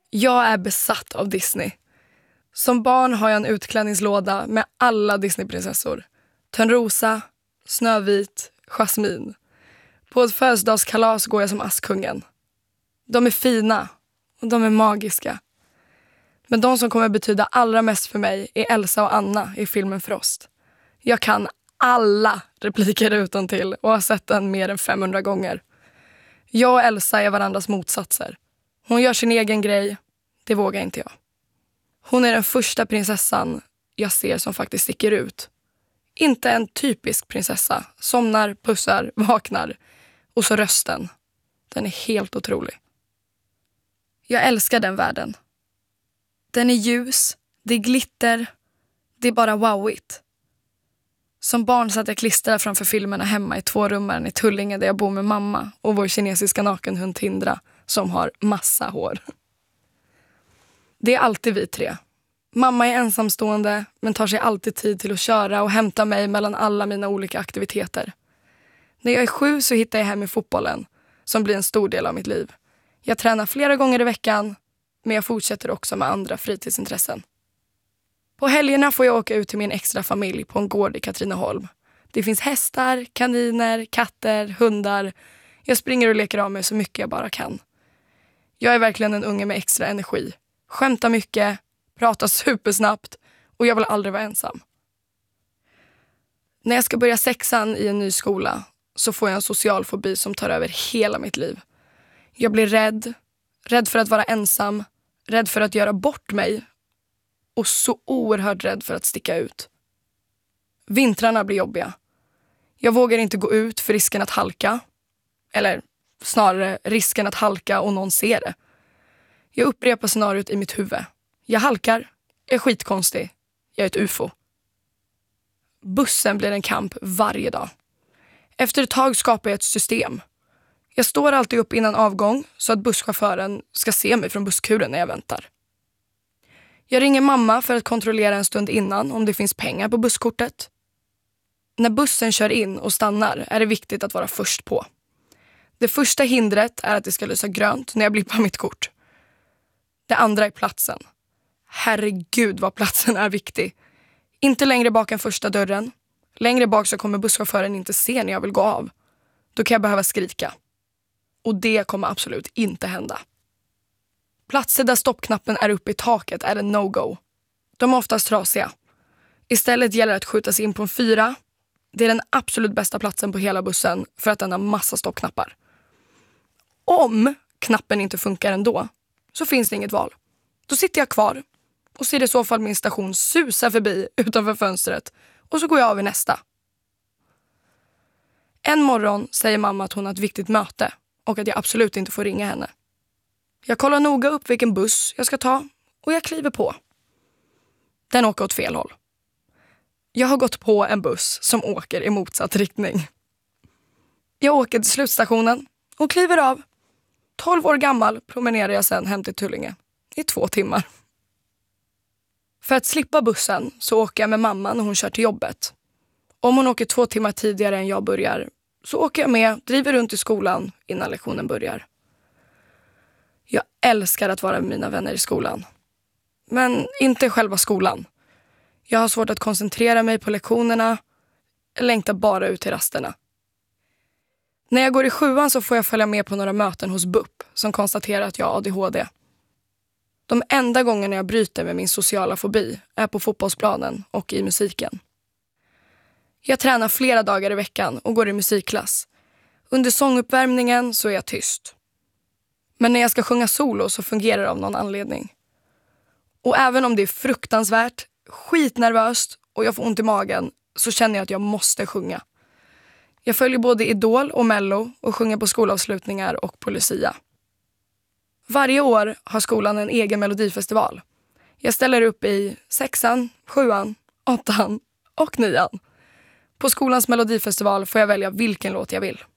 Jag är besatt av Disney. Som barn har jag en utklädningslåda med alla Disneyprinsessor. Törnrosa, Snövit, Jasmin. På ett födelsedagskalas går jag som Askungen. De är fina och de är magiska. Men de som kommer betyda allra mest för mig är Elsa och Anna i filmen Frost. Jag kan alla repliker utantill och har sett den mer än 500 gånger. Jag och Elsa är varandras motsatser. Hon gör sin egen grej, det vågar inte jag. Hon är den första prinsessan jag ser som faktiskt sticker ut. Inte en typisk prinsessa. Somnar, pussar, vaknar. Och så rösten. Den är helt otrolig. Jag älskar den världen. Den är ljus, det är glitter, det är bara wowigt. Som barn satt jag klistrad framför filmerna hemma i 2-rummaren i Tullinge där jag bor med mamma och vår kinesiska nakenhund Tindra som har massa hår. Det är alltid vi 3. Mamma är ensamstående men tar sig alltid tid till att köra och hämta mig mellan alla mina olika aktiviteter. När jag är 7 så hittar jag hem i fotbollen som blir en stor del av mitt liv. Jag tränar flera gånger i veckan men jag fortsätter också med andra fritidsintressen. På helgerna får jag åka ut till min extra familj på en gård i Katrineholm. Det finns hästar, kaniner, katter, hundar. Jag springer och leker av mig så mycket jag bara kan. Jag är verkligen en unge med extra energi. Skämtar mycket, pratar supersnabbt och jag vill aldrig vara ensam. När jag ska börja 6:an i en ny skola så får jag en social fobi som tar över hela mitt liv. Jag blir rädd för att vara ensam, rädd för att göra bort mig och så oerhört rädd för att sticka ut. Vintrarna blir jobbiga. Jag vågar inte gå ut för risken att halka. Eller snarare risken att halka och någon ser det. Jag upprepar scenariot i mitt huvud. Jag halkar, är skitkonstig, jag är ett UFO. Bussen blir en kamp varje dag. Efter ett tag skapar jag ett system. Jag står alltid upp innan avgång så att busschauffören ska se mig från busskuren när jag väntar. Jag ringer mamma för att kontrollera en stund innan om det finns pengar på busskortet. När bussen kör in och stannar är det viktigt att vara först på. Det första hindret är att det ska lysa grönt när jag blippar mitt kort. Det andra är platsen. Herregud vad platsen är viktig. Inte längre bak än första dörren. Längre bak så kommer busschauffören inte se när jag vill gå av. Då kan jag behöva skrika. Och det kommer absolut inte hända. Platser där stoppknappen är uppe i taket är en no-go. De är oftast trasiga. Istället gäller det att skjuta sig in på en 4. Det är den absolut bästa platsen på hela bussen för att den har massa stoppknappar. Om knappen inte funkar ändå så finns det inget val. Då sitter jag kvar och ser i så fall min station susa förbi utanför fönstret och så går jag av i nästa. En morgon säger mamma att hon har ett viktigt möte och att jag absolut inte får ringa henne. Jag kollar noga upp vilken buss jag ska ta och jag kliver på. Den åker åt fel håll. Jag har gått på en buss som åker i motsatt riktning. Jag åker till slutstationen och kliver av. 12 år gammal promenerar jag sedan hem till Tullinge i 2 timmar. För att slippa bussen så åker jag med mamma när hon kör till jobbet. Om hon åker 2 timmar tidigare än jag börjar så åker jag med, driver runt i skolan innan lektionen börjar. Jag älskar att vara med mina vänner i skolan. Men inte själva skolan. Jag har svårt att koncentrera mig på lektionerna. Jag längtar bara ut till rasterna. När jag går i 7:an så får jag följa med på några möten hos BUP som konstaterar att jag har ADHD. De enda gångerna jag bryter med min sociala fobi är på fotbollsplanen och i musiken. Jag tränar flera dagar i veckan och går i musikklass. Under sånguppvärmningen så är jag tyst. Men när jag ska sjunga solo så fungerar det av någon anledning. Och även om det är fruktansvärt, skitnervöst och jag får ont i magen så känner jag att jag måste sjunga. Jag följer både Idol och Mello och sjunger på skolavslutningar och på Lucia. Varje år har skolan en egen melodifestival. Jag ställer upp i 6:an, 7:an, 8:an och 9:an. På skolans melodifestival får jag välja vilken låt jag vill.